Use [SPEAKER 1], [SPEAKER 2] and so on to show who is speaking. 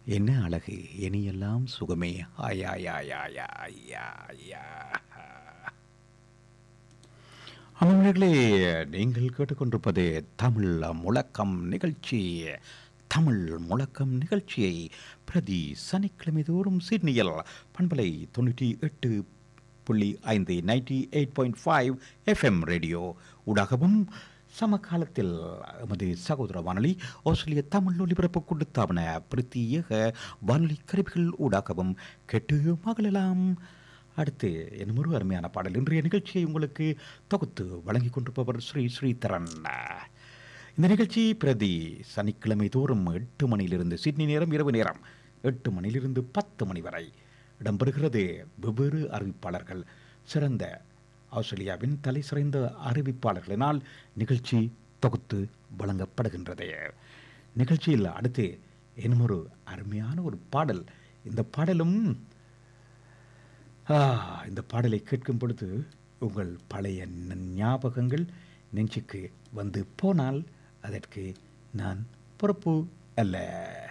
[SPEAKER 1] என்ன அழகு இனியெல்லாம் சுகமே ஆயா. அவர்களே நீங்கள் கேட்டுக்கொண்டிருப்பது தமிழ் முழக்கம் நிகழ்ச்சி. தமிழ் முழக்கம் நிகழ்ச்சியை பிரதி சனிக்கிழமை தோறும் சிட்னியில் பண்பலை 98.5 98.5 எஃப்எம் ரேடியோ ஊடாகவும் சமகாலத்தில் எமது சகோதர வானொலி ஆஸ்திரேலிய தமிழ் ஒலிபரப்பு கொடுத்தாவன பிரத்யேக வானொலி கருவிகள் ஊடாகவும் கேட்டு மகளெல்லாம். அடுத்து என் ஒரு அருமையான பாடல் இன்றைய நிகழ்ச்சியை உங்களுக்கு தொகுத்து வழங்கி கொண்டிருப்பவர் ஸ்ரீதரன். இந்த நிகழ்ச்சி பிரதி சனிக்கிழமை தோறும் 8 மணியிலிருந்து சிட்னி நேரம் இரவு நேரம் 8 மணியிலிருந்து 10 மணி வரை இடம்பெறுகிறது. வெவ்வேறு அறிவிப்பாளர்கள் சிறந்த ஆஸ்திரேலியாவின் தலை சிறந்த அறிவிப்பாளர்களினால் நிகழ்ச்சி தொகுத்து வழங்கப்படுகின்றது. நிகழ்ச்சியில் அடுத்து இன்னும் ஒரு அருமையான ஒரு பாடல். இந்த பாடலை கேட்கும் பொழுது உங்கள் பழைய ஞாபகங்கள் நெஞ்சுக்கு வந்து போனால் அதற்கு நான் பொறுப்பு அல்ல.